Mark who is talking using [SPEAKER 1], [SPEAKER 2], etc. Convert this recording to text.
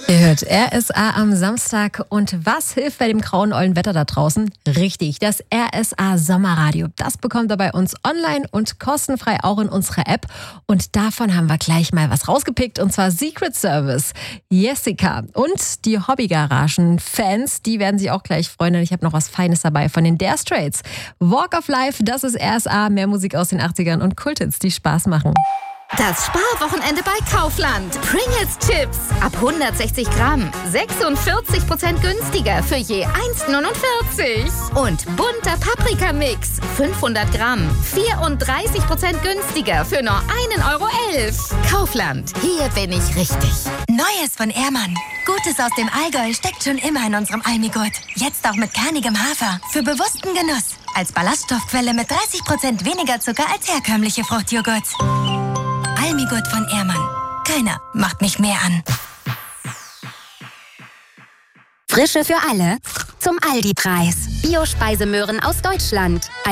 [SPEAKER 1] Ihr hört RSA am Samstag. Und was hilft bei dem grauen, ollen Wetter da draußen? Richtig, das RSA Sommerradio. Das bekommt ihr bei uns online und kostenfrei auch in unserer App. Und davon haben wir gleich mal was rausgepickt, und zwar Secret Service, Jessica und die Hobbygaragen-Fans, die werden sich auch gleich freuen. Und ich habe noch was Feines dabei von den Dire Straits. Walk of Life, das ist RSA, mehr Musik aus den 80ern und Kulthits, die Spaß machen.
[SPEAKER 2] Das Sparwochenende bei Kaufland. Pringles Chips ab 160 Gramm. 46% günstiger für je 1,49. Und bunter Paprikamix. 500 Gramm. 34% günstiger für nur 1,11 Euro. Kaufland. Hier bin ich richtig.
[SPEAKER 3] Neues von Ehrmann. Gutes aus dem Allgäu steckt schon immer in unserem Almigurt. Jetzt auch mit kernigem Hafer. Für bewussten Genuss. Als Ballaststoffquelle mit 30% weniger Zucker als herkömmliche Fruchtjoghurts. Almigurt von Ehrmann. Keiner macht mich mehr an.
[SPEAKER 4] Frische für alle zum Aldi-Preis. Bio-Speisemöhren aus Deutschland.